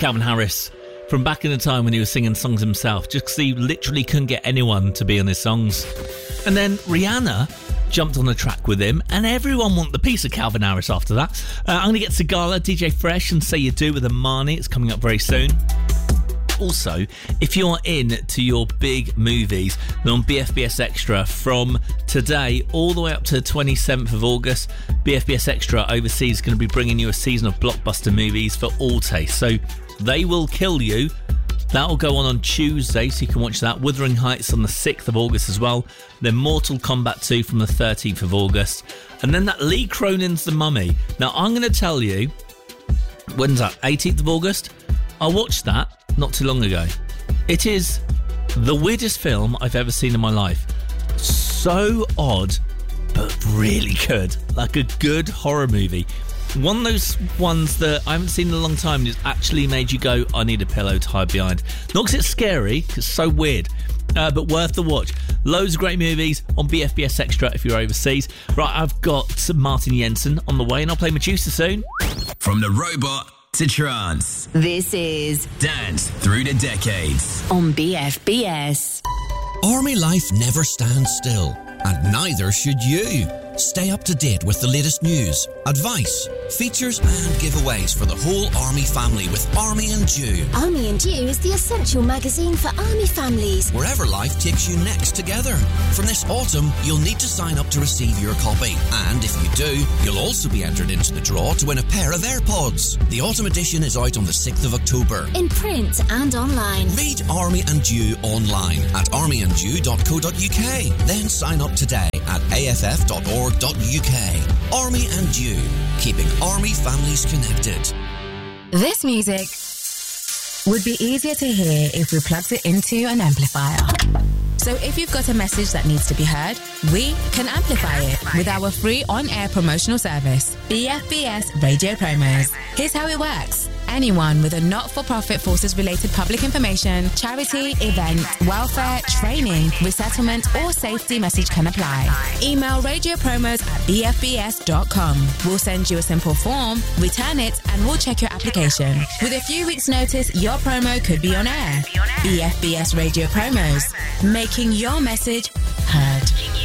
Calvin Harris from back in the time when he was singing songs himself, just because he literally couldn't get anyone to be on his songs. And then Rihanna jumped on the track with him, and everyone wanted the piece of Calvin Harris after that. I'm going to get Sigala, DJ Fresh, and Say You Do with Amani. It's coming up very soon. Also, if you're into your big movies, then on BFBS Extra from today all the way up to the 27th of August, BFBS Extra overseas is going to be bringing you a season of blockbuster movies for all tastes. So They Will Kill You, that'll go on Tuesday, so you can watch that. Wuthering Heights on the 6th of August as well. Then Mortal Kombat 2 from the 13th of August. And then that Lee Cronin's The Mummy. Now, I'm going to tell you, when's that, 18th of August? I watched that not too long ago. It is the weirdest film I've ever seen in my life. So odd, but really good. Like a good horror movie. One of those ones that I haven't seen in a long time that's actually made you go, I need a pillow to hide behind. Not because it's scary, because it's so weird, but worth the watch. Loads of great movies on BFBS Extra if you're overseas. Right, I've got Martin Jensen on the way, and I'll play Medusa soon. From the robot to trance. This is Dance Through the Decades on BFBS. Army life never stands still, and neither should you. Stay up to date with the latest news, advice, features and giveaways for the whole Army family with Army and Dew. Army and Dew is the essential magazine for Army families. Wherever life takes you next together. From this autumn, you'll need to sign up to receive your copy. And if you do, you'll also be entered into the draw to win a pair of AirPods. The autumn edition is out on the 6th of October. In print and online. Read Army and Dew online at armyanddew.co.uk. Then sign up today at aff.org.uk. Army and Dew, keeping Army families connected. This music would be easier to hear if we plugged it into an amplifier. So if you've got a message that needs to be heard, we can amplify it with our free on-air promotional service, BFBS Radio Promos. Here's how it works. Anyone with a not-for-profit forces-related public information, charity, event, welfare, training, resettlement or safety message can apply. Email radiopromos@bfbs.com. We'll send you a simple form, return it, and we'll check your application. With a few weeks' notice, your promo could be on air. BFBS Radio Promos, making your message heard.